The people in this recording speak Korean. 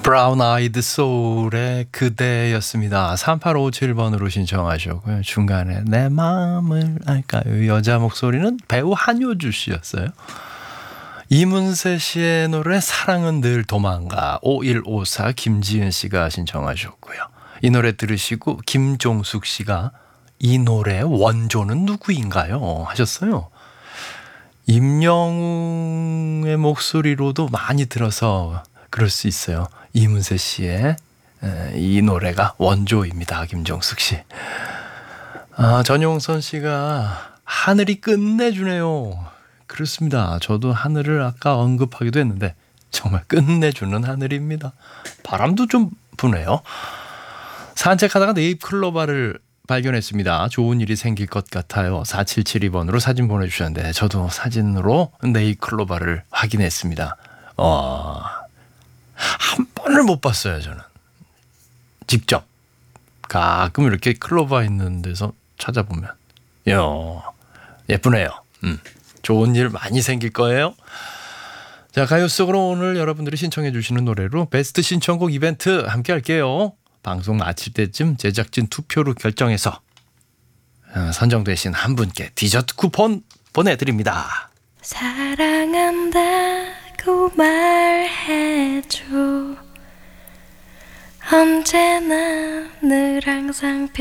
브라운 아이드 소울의 그대였습니다. 3857번으로 신청하셨고요. 중간에 내 마음을 알까요? 여자 목소리는 배우 한효주 씨였어요. 이문세 씨의 노래 사랑은 늘 도망가 5154 김지은 씨가 신청하셨고요. 이 노래 들으시고 김종숙 씨가 이 노래 원조는 누구인가요? 하셨어요. 임영웅의 목소리로도 많이 들어서 그럴 수 있어요. 이문세 씨의 이 노래가 원조입니다. 김종숙 씨. 전용선 씨가 하늘이 끝내주네요. 그렇습니다. 저도 하늘을 아까 언급하기도 했는데 정말 끝내주는 하늘입니다. 바람도 좀 부네요. 산책하다가 네잎클로바를 발견했습니다. 좋은 일이 생길 것 같아요. 4772번으로 사진 보내주셨는데 저도 사진으로 네잎클로바를 확인했습니다. 한 번을 못 봤어요. 저는 직접 가끔 이렇게 클로바 있는 데서 찾아보면 예쁘네요. 좋은 일 많이 생길 거예요. 자, 가요 속으로 오늘 여러분들이 신청해 주시는 노래로 베스트 신청곡 이벤트 함께 할게요. 방송 마칠 때쯤 제작진 투표로 결정해서 선정되신 한 분께 디저트 쿠폰 보내드립니다. 사랑한다고 말해줘 언제나 늘 항상